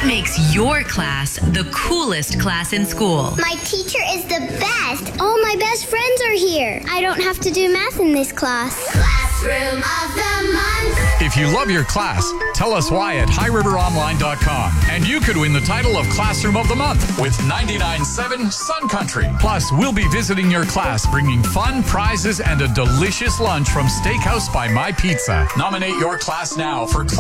What makes your class the coolest class in school? My teacher is the best. All my best friends are here. I don't have to do math in this class. Classroom of the Month. If you love your class, tell us why at highriveronline.com. And you could win the title of Classroom of the Month with 99.7 Sun Country. Plus, we'll be visiting your class, bringing fun, prizes, and a delicious lunch from Steakhouse by My Pizza. Nominate your class now for